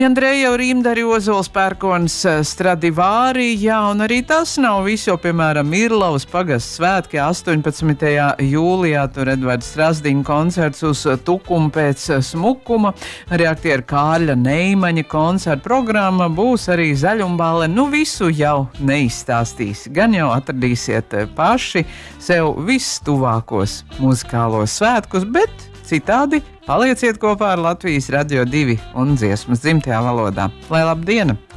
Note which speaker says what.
Speaker 1: Andreja Rīmdari, Ozols Pērkons, Stradivāri, jā, un arī tas nav viss, jo, piemēram, Mirlavas pagasts svētki 18. jūlijā, tur Edvards Strasdiņa koncerts uz Tukumu pēc smukuma, arī aktieru Kārļa Neimaņa koncerta programma, būs arī Zaļumbāle, nu visu jau neizstāstīs, gan jau atradīsiet paši sev vistuvākos muzikālos svētkus, bet citādi palieciet kopā ar Latvijas Radio 2 un dziesmas dzimtajā valodā. Lai labdiena!